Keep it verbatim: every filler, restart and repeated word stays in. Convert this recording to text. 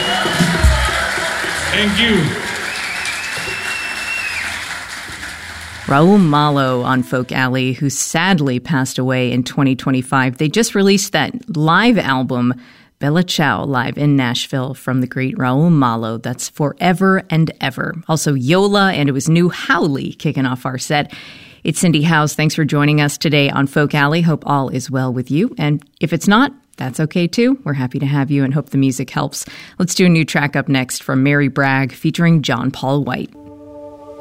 Thank you. Raul Malo on Folk Alley, who sadly passed away in twenty twenty-five. They just released that live album, Bella Ciao, live in Nashville from the great Raul Malo. That's Forever and Ever. Also Yola, and it was New Howley kicking off our set. It's Cindy Howes. Thanks for joining us today on Folk Alley. Hope all is well with you. And if it's not, that's okay too. We're happy to have you and hope the music helps. Let's do a new track up next from Mary Bragg featuring John Paul White.